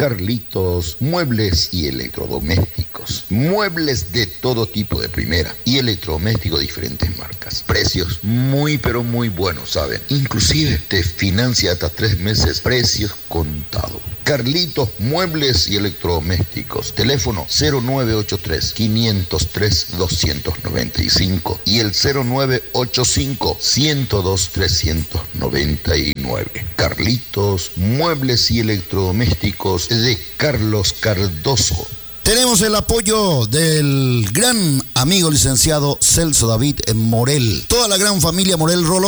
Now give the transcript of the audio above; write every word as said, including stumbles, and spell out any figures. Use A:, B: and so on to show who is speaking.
A: Carlitos Muebles y Electrodomésticos. Muebles de todo tipo de primera y electrodomésticos de diferentes marcas. Precios muy pero muy buenos, ¿saben? Inclusive te financia hasta tres meses, precios contados. Carlitos Muebles y Electrodomésticos. Teléfono cero nueve ocho tres, quinientos tres, doscientos noventa y cinco y el cero nueve ocho cinco, ciento dos, trescientos noventa y nueve. Carlitos Muebles y Electrodomésticos de Carlos Cardoso.
B: Tenemos el apoyo del gran amigo licenciado Celso David Morel. Toda la gran familia Morel Rolón